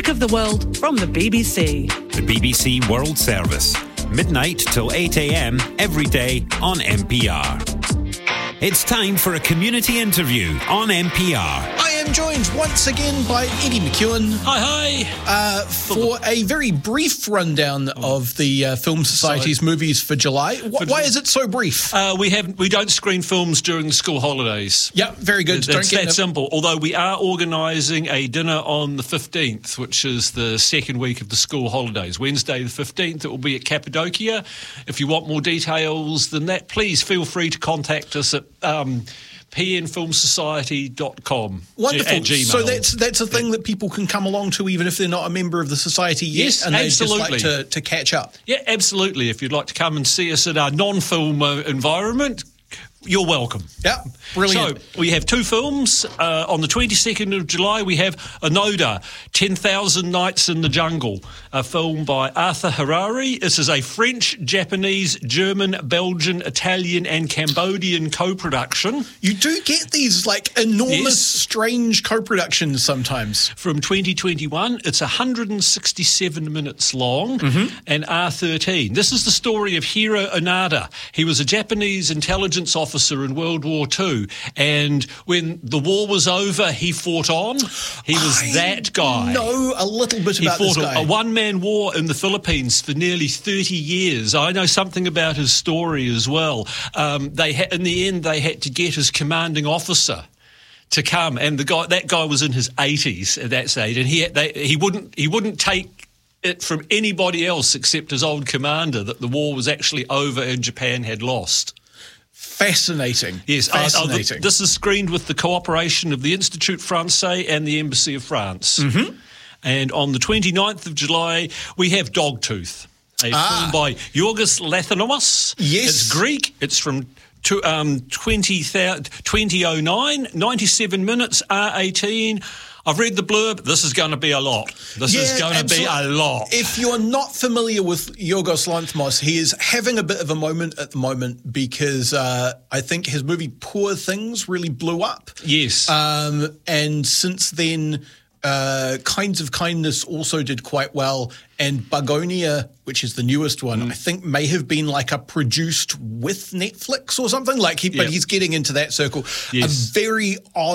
Music of the World from the BBC. The BBC World Service. Midnight till 8 a.m. every day on NPR. It's time for a community interview on NPR. I am joined once again by Eddie McEwen. Hi. For a very brief rundown of the Film Society's movies for July. Why is it so brief? We don't screen films during the school holidays. Yeah, very good. It's that simple. Although we are organising a dinner on the 15th, which is the second week of the school holidays. Wednesday the 15th, it will be at Cappadocia. If you want more details than that, please feel free to contact us at pnfilmsociety.com. Wonderful. At Gmail. So that's a thing that people can come along to even if they're not a member of the society yet, yes, and absolutely. they just like to catch up. Yeah, absolutely. If you'd like to come and see us at our non-film environment, you're welcome. Yeah, brilliant. So we have two films. On the 22nd of July, we have Onoda, 10,000 Nights in the Jungle, a film by Arthur Harari. This is a French, Japanese, German, Belgian, Italian and Cambodian co-production. You do get these enormous, strange co-productions sometimes. From 2021, it's 167 minutes long and R13. This is the story of Hiro Onoda. He was a Japanese intelligence officer in World War II, and when the war was over, he fought on. He was that guy. I know a little bit about this guy. He fought a one-man war in the Philippines for nearly 30 years. I know something about his story as well. In the end, they had to get his commanding officer to come, and that guy was in his 80s at that stage, and he wouldn't take it from anybody else except his old commander that the war was actually over and Japan had lost. Fascinating. Yes, fascinating. This is screened with the cooperation of the Institut Français and the Embassy of France. And on the 29th of July, we have Dogtooth, a film by Yorgos Lanthimos. Yes. It's Greek. It's from 2009, 97 minutes, R18. I've read the blurb. This is going to be a lot. This is going to be a lot. If you're not familiar with Yorgos Lanthimos, he is having a bit of a moment at the moment because I think his movie Poor Things really blew up. Yes. And since then, Kinds of Kindness also did quite well. And Begonia, which is the newest one, I think may have been a produced with Netflix or something. But he's getting into that circle. Yes. A very odd